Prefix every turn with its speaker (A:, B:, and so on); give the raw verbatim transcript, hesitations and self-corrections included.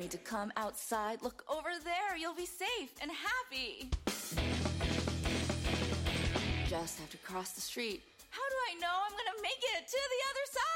A: me to come outside. Look over there. You'll be safe and happy. Just have to cross the street. How do I know I'm gonna make it to the other side?